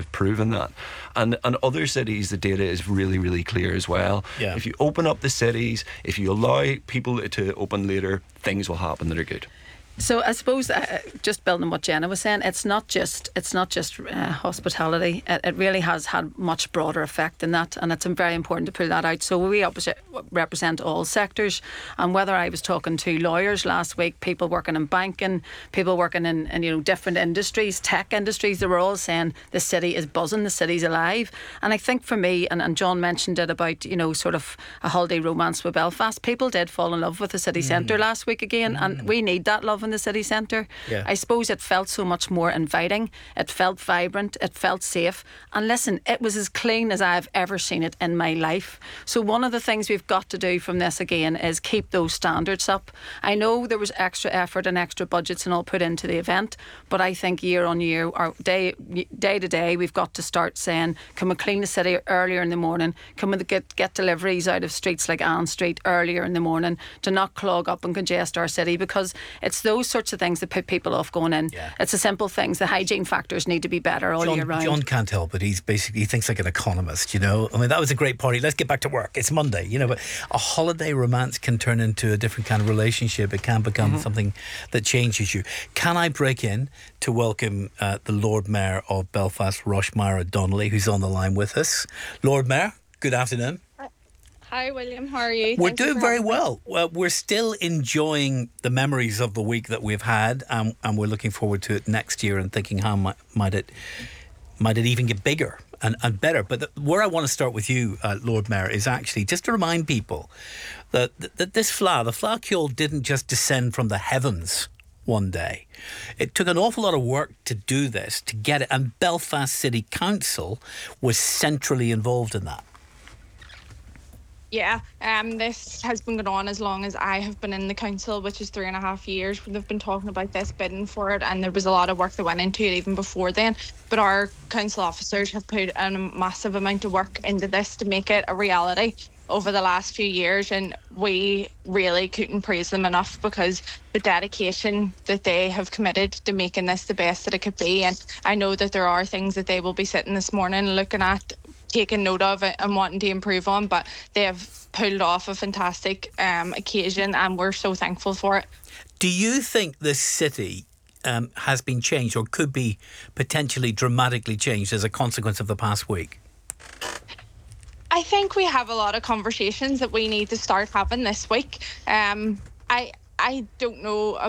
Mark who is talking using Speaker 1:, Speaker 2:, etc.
Speaker 1: have proven that. And other cities, the data is really, really clear as well.
Speaker 2: Yeah.
Speaker 1: If you open up the cities, if you allow people to open later, things will happen that are good.
Speaker 3: So I suppose just building on what Jenna was saying, it's not just hospitality. It really has had much broader effect than that, and it's very important to pull that out. So we represent all sectors, and whether I was talking to lawyers last week, people working in banking, people working in different industries, tech industries, they were all saying the city is buzzing, the city's alive. And I think for me, and John mentioned it about sort of a holiday romance with Belfast, people did fall in love with the city centre last week again, and we need that love in the city centre.
Speaker 2: Yeah.
Speaker 3: I suppose it felt so much more inviting, it felt vibrant, it felt safe, and listen, it was as clean as I've ever seen it in my life. So one of the things we've got to do from this again is keep those standards up. I know there was extra effort and extra budgets and all put into the event, but I think year on year or day to day we've got to start saying, can we clean the city earlier in the morning? Can we get deliveries out of streets like Ann Street earlier in the morning to not clog up and congest our city? Because it's those sorts of things that put people off going in.
Speaker 2: Yeah.
Speaker 3: It's the simple things. The hygiene factors need to be better all year round.
Speaker 2: John can't help it. He thinks like an economist, I mean, that was a great party. Let's get back to work. It's Monday, but a holiday romance can turn into a different kind of relationship. It can become something that changes you. Can I break in to welcome the Lord Mayor of Belfast, Rushmire Donnelly, who's on the line with us. Lord Mayor, good afternoon.
Speaker 4: Hi William, how are you?
Speaker 2: We're
Speaker 4: Thank you
Speaker 2: doing
Speaker 4: for
Speaker 2: very
Speaker 4: having me.
Speaker 2: well. We're still enjoying the memories of the week that we've had, and we're looking forward to it next year and thinking how might it even get bigger and better. But where I want to start with you, Lord Mayor, is actually just to remind people that this the Fleadh Cheoil didn't just descend from the heavens one day. It took an awful lot of work to do this, to get it, and Belfast City Council was centrally involved in that.
Speaker 4: Yeah, this has been going on as long as I have been in the council, which is 3.5 years. They've been talking about this, bidding for it, and there was a lot of work that went into it even before then. But our council officers have put a massive amount of work into this to make it a reality over the last few years, and we really couldn't praise them enough because the dedication that they have committed to making this the best that it could be. And I know that there are things that they will be sitting this morning looking at, taking note of it and wanting to improve on, but they have pulled off a fantastic occasion, and we're so thankful for it.
Speaker 2: Do you think this city has been changed, or could be potentially dramatically changed as a consequence of the past week?
Speaker 4: I think we have a lot of conversations that we need to start having this week. I don't know